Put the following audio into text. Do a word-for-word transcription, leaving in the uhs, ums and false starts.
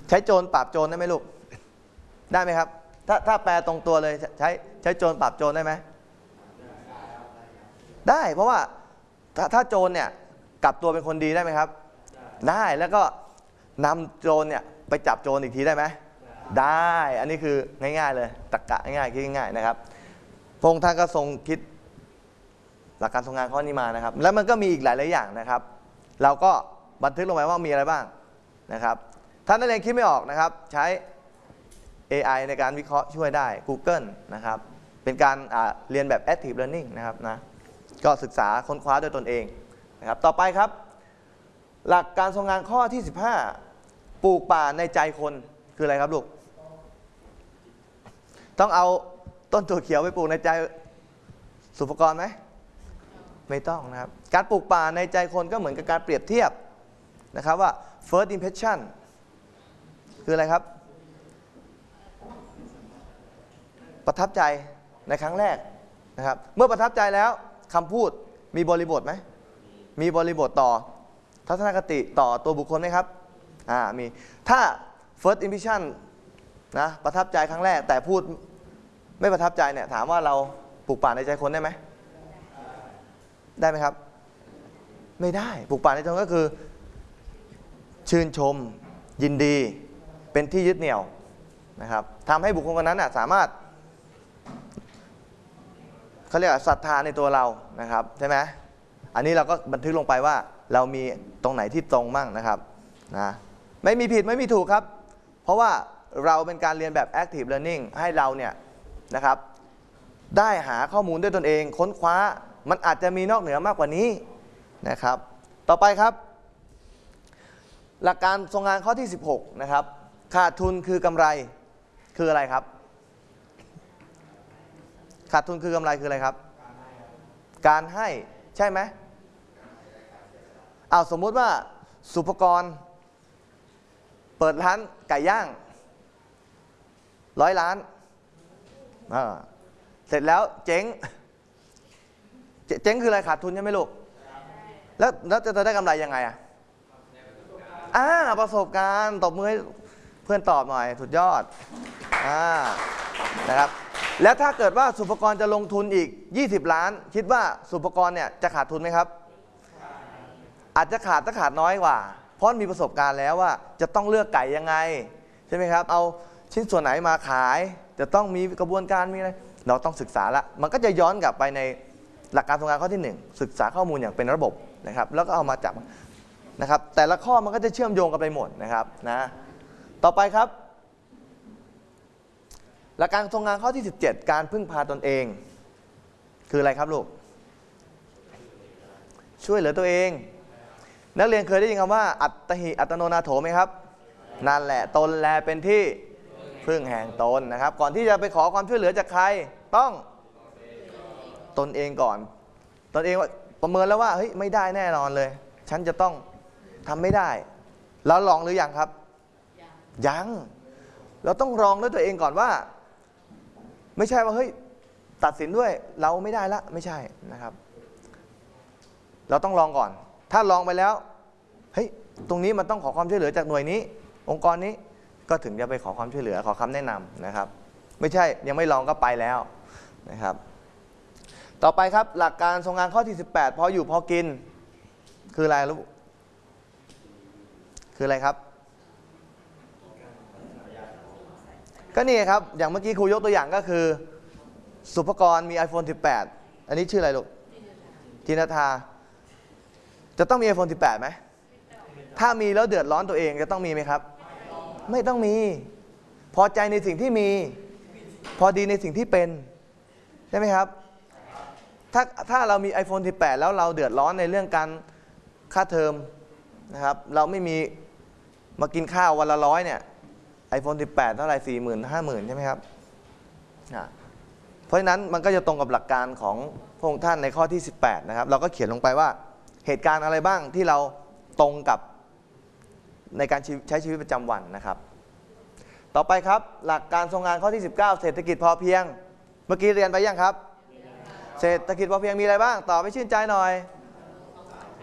ใช้โจรปราบโจรได้ไหมลูกได้ไหมครับถ้าถ้าแปลตรงตัวเลยใช้ใช้โจรปราบโจรได้ไหมได้เพราะว่าถ้าถ้าโจรเนี่ยกลับตัวเป็นคนดีได้ไหมครับได้แล้วก็นำโจรเนี่ยไปจับโจรอีกทีได้ไหมได้อันนี้คือง่ายๆเลยตรรกะง่ายๆคิดง่ายๆนะครับพระองค์ท่านก็ทรงคิดหลักการทรงงานข้อนี้มานะครับแล้วมันก็มีอีกหลายๆอย่างนะครับเราก็บันทึกลงไปว่ามีอะไรบ้างนะครับถ้านักเรียนคิดไม่ออกนะครับใช้ เอ ไอ ในการวิเคราะห์ช่วยได้ Google นะครับเป็นการเรียนแบบ Active Learning นะครับนะก็ศึกษาค้นคว้าด้วยตนเองนะครับต่อไปครับหลักการทรงงานข้อที่สิบห้าปลูกป่าในใจคนคืออะไรครับลูกต้องเอาต้นถั่วเขียวไปปลูกในใจสุภกรไหมไม่ต้องนะครับการปลูกป่าในใจคนก็เหมือนกับการเปรียบเทียบนะครับว่า first impression คืออะไรครับประทับใจในครั้งแรกนะครับเมื่อประทับใจแล้วคำพูดมีบริบทไหมมีบริบทต่อทัศนคติต่อตัวบุคคลไหมครับอ่ามีถ้า first impression นะประทับใจครั้งแรกแต่พูดไม่ประทับใจเนี่ยถามว่าเราปลูกป่าในใจคนได้ไหมได้ไหมครับไม่ได้ปลูกป่าในใจคนก็คือชื่นชมยินดีเป็นที่ยึดเหนี่ยวนะครับทำให้บุคคลคนนั้นสามารถเขาเรียกว่าศรัทธาในตัวเรานะครับใช่ไหมอันนี้เราก็บันทึกลงไปว่าเรามีตรงไหนที่ตรงมั่งนะครับนะไม่มีผิดไม่มีถูกครับเพราะว่าเราเป็นการเรียนแบบ active learning ให้เราเนี่ยนะครับได้หาข้อมูลด้วยตนเองค้นคว้ามันอาจจะมีนอกเหนือมากกว่านี้นะครับต่อไปครับหลักการทรงงานข้อที่สิบหกนะครับขาดทุนคือกำไรคืออะไรครับขาดทุนคือกำไรคืออะไรครับการให้ใช่ไหมเอาสมมุติว่าสุภกรเปิดร้านไก่ย่างร้อยล้านเสร็จแล้วเจ๊งเจ๊งคืออะไรขาดทุนใช่ไหมลูกแล้วแล้วจะได้กำไรยังไงอ่ะอ่าประสบการณ์ตบมือให้เพื่อนตอบหน่อยสุดยอดอ่านะครับแล้วถ้าเกิดว่าสุภกรจะลงทุนอีกยี่สิบล้านคิดว่าสุภกรเนี่ยจะขาดทุนไหมครับอาจจะขาดถ้าขาดน้อยกว่าเพราะมีประสบการณ์แล้วว่าจะต้องเลือกไก่ยังไงใช่ไหมครับเอาชิ้นส่วนไหนมาขายจะต้องมีกระบวนการมีอะไรเราต้องศึกษาละมันก็จะย้อนกลับไปในหลักการทำงานข้อที่หนึ่งศึกษาข้อมูลอย่างเป็นระบบนะครับแล้วก็เอามาจับนะครับแต่ละข้อมันก็จะเชื่อมโยงกันไปหมดนะครับนะต่อไปครับหลักการทำงานข้อที่สิบเจ็ดการพึ่งพาตนเองคืออะไรครับลูกช่วยเหลือตัวเองนักเรียนเคยได้ยินคำว่าอัตติอัตโนนาโถไหมครับนั่นแหละตนแลเป็นที่พึ่งแห่งตนนะครับก่อนที่จะไปขอความช่วยเหลือจากใครต้องตนเองก่อนตนเองประเมินแล้วว่าเฮ้ยไม่ได้แน่นอนเลยฉันจะต้องทำไม่ได้แล้วลองหรือยังครับยังเราต้องลองด้วยตัวเองก่อนว่าไม่ใช่ว่าเฮ้ยตัดสินด้วยเราไม่ได้ละไม่ใช่นะครับเราต้องลองก่อนถ้าลองไปแล้วเฮ้ยตรงนี้มันต้องขอความช่วยเหลือจากหน่วยนี้องค์กรนี้ก็ถึงจะไปขอความช่วยเหลือขอคำแนะนำนะครับไม่ใช่ยังไม่ลองก็ไปแล้วนะครับต่อไปครับหลักการทรงงานข้อที่สิบแปดพออยู่พอกินคืออะไรลูกคืออะไรครับก็นี่ครับอย่างเมื่อกี้ครูยกตัวอย่างก็คือสุภกรมี ไอโฟน สิบแปดอันนี้ชื่ออะไรลูกจินทาจะต้องมี ไอโฟน สิบแปดไหมถ้ามีแล้วเดือดร้อนตัวเองจะต้องมีไหมครับไม่ต้องมีพอใจในสิ่งที่มีพอดีในสิ่งที่เป็นใช่ไหมครับถ้าถ้าเรามี ไอโฟน สิบแปดแล้วเราเดือดร้อนในเรื่องการค่าเทอมนะครับเราไม่มีมากินข้าววันละร้อยเนี่ย ไอโฟน สิบแปดเท่าไหร่สี่หมื่นห้าหมื่นใช่ไหมครับเพราะฉะนั้นมันก็จะตรงกับหลักการของพระองค์ท่านในข้อที่สิบแปดนะครับเราก็เขียนลงไปว่าเหตุการณ์อะไรบ้างที่เราตรงกับในการใช้ชีวิตประจำวันนะครับต่อไปครับหลักการทรงงานข้อที่สิบเก้าเศรษฐกิจพอเพียงเมื่อกี้เรียนไปยังครับเศรษฐกิจพอเพียงมีอะไรบ้างตอบให้ชื่นใจหน่อย